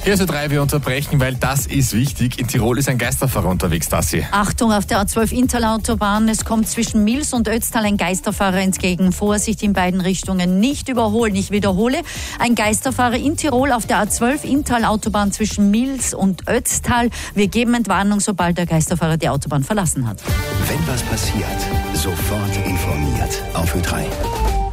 Hier ist A3, wir unterbrechen, weil das ist wichtig. In Tirol ist ein Geisterfahrer unterwegs, Tassi. Achtung, auf der A12 Inntal-Autobahn. Es kommt zwischen Mils und Ötztal ein Geisterfahrer entgegen. Vorsicht in beiden Richtungen. Nicht überholen. Ich wiederhole, ein Geisterfahrer in Tirol auf der A12 Inntal-Autobahn zwischen Mils und Ötztal. Wir geben Entwarnung, sobald der Geisterfahrer die Autobahn verlassen hat. Wenn was passiert, sofort informiert. Auf Ö3.